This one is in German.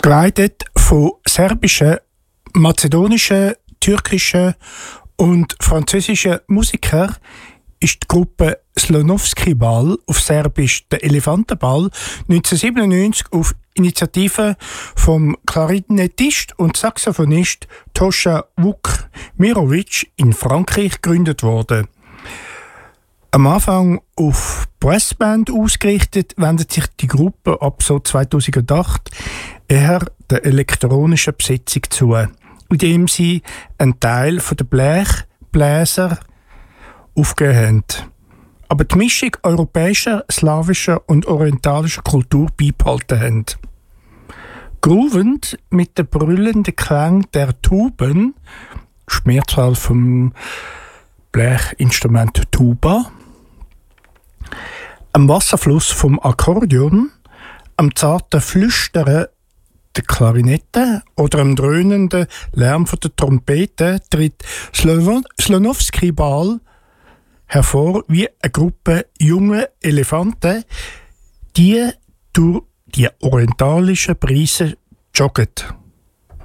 geleitet von serbischen, mazedonischen, türkischen und französischen Musikern, ist die Gruppe Slonovski Bal, auf Serbisch der Elefantenball, 1997 auf Initiative vom Klarinettist und Saxophonist Tosha Vukmirovic in Frankreich gegründet worden. Am Anfang auf Brassband ausgerichtet, wendet sich die Gruppe ab so 2008 eher der elektronischen Besetzung zu, indem sie einen Teil der Blechbläser aufgegeben haben. Aber die Mischung europäischer, slawischer und orientalischer Kultur beibehalten haben. Groovend mit den brüllenden Klang der Tuben, Mehrzahl vom Blechinstrument Tuba, am Wasserfluss vom Akkordeon, am zarten Flüstern der Klarinette oder am dröhnenden Lärm von der Trompete tritt Slonovski Bal hervor wie eine Gruppe junge Elefanten, die durch die orientalischen Preise joggen.